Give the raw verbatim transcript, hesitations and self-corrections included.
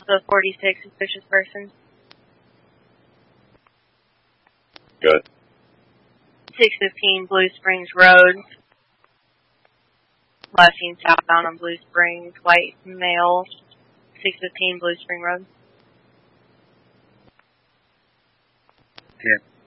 of forty-six, suspicious person. Good. six fifteen Blue Springs Road. Last seen southbound on Blue Springs, white male. six fifteen Blue Spring Road. ten.